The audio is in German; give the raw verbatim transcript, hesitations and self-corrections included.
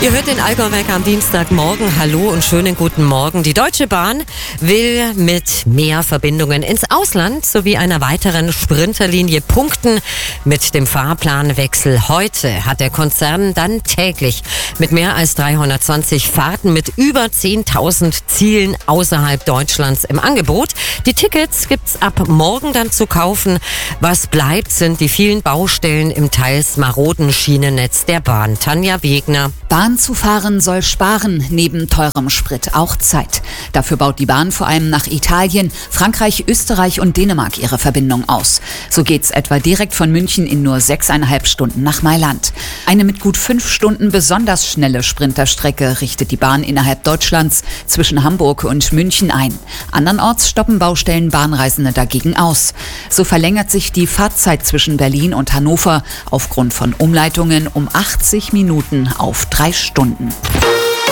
Ihr hört den Allgäu-Wecker am Dienstagmorgen. Hallo und schönen guten Morgen. Die Deutsche Bahn will mit mehr Verbindungen ins Ausland sowie einer weiteren Sprinterlinie punkten. Mit dem Fahrplanwechsel heute hat der Konzern dann täglich mit mehr als dreihundertzwanzig Fahrten mit über zehntausend Zielen außerhalb Deutschlands im Angebot. Die Tickets gibt's ab morgen dann zu kaufen. Was bleibt, sind die vielen Baustellen im teils maroden Schienennetz der Bahn. Tanja Wegner. Bahn zu fahren soll sparen, neben teurem Sprit auch Zeit. Dafür baut die Bahn vor allem nach Italien, Frankreich, Österreich und Dänemark ihre Verbindung aus. So geht's etwa direkt von München in nur sechseinhalb Stunden nach Mailand. Eine mit gut fünf Stunden besonders schnelle Sprinterstrecke richtet die Bahn innerhalb Deutschlands zwischen Hamburg und München ein. Andernorts stoppen Baustellen Bahnreisende dagegen aus. So verlängert sich die Fahrzeit zwischen Berlin und Hannover aufgrund von Umleitungen um achtzig Minuten auf drei Stunden.